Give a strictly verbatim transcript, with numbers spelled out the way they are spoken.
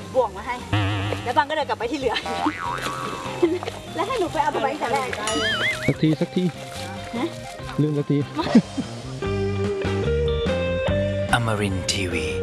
บ่วงมาให้แล้วบางก็เดินกลับไปที่เรือแล้วให้หนูไปเอาไปไว้แต่แรกสักทีสักทีลืมสักที Amarin ที วี